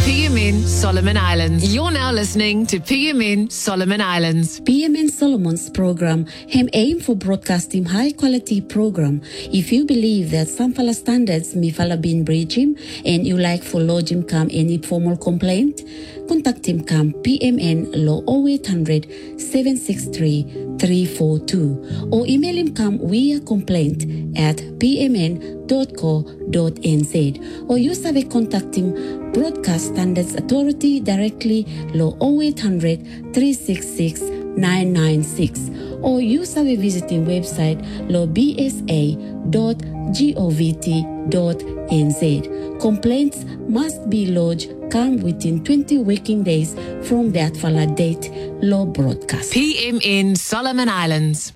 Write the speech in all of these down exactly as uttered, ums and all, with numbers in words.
P M N Solomon Islands. You're now listening to P M N Solomon Islands. P M N Solomon's program hem aim for broadcasting high quality program. If you believe that some fala standards may fala been breach him and you like for lodge him come any formal complaint, contact him come P M N law oh eight hundred, seven six three, three four two or email him come via complaint at p m n dot co dot n z or use have a contact him Broadcast Standards Authority directly law oh eight hundred, three six six, nine nine six or use have a visiting website law b s a dot govt dot n z. Complaints must be lodged come within twenty working days from that fala date law broadcast. P M N Solomon Islands.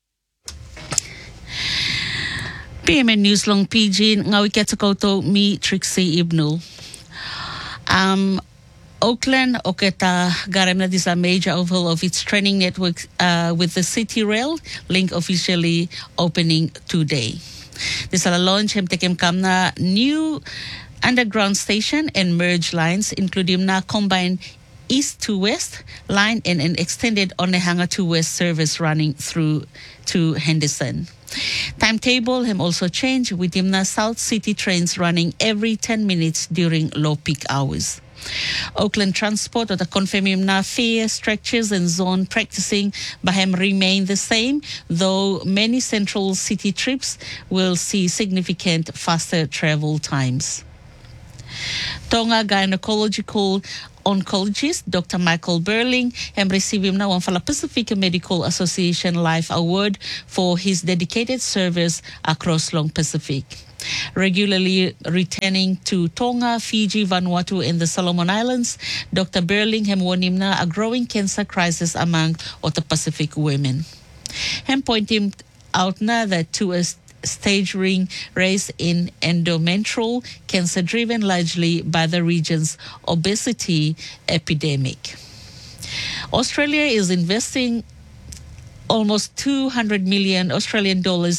P M N News Long P G ngawi ketsakoto mi Trixie Ibnul. Um, Auckland oketa garem na this a major overhaul of its training network uh, with the City Rail link officially opening today. This will launch hem tekem kamna new underground station and merge lines, including na combined east to west line and an extended Onehanga to west service running through to Henderson. Timetable hem also changed with him na South City trains running every ten minutes during low peak hours. Auckland Transport or the confirming na fare structures and zone practicing but hem remain the same, though many central city trips will see significant faster travel times. Tonga gynecological oncologist Doctor Michael Burling hem received him now one for the Pacific Medical Association Life Award for his dedicated service across Long Pacific. Regularly returning to Tonga, Fiji, Vanuatu, and the Solomon Islands, Doctor Burling hem won him na a growing cancer crisis among the Pacific women. Hem point him out na that to a stage ring race in endometrial cancer driven largely by the region's obesity epidemic. Australia is investing almost two hundred million Australian dollars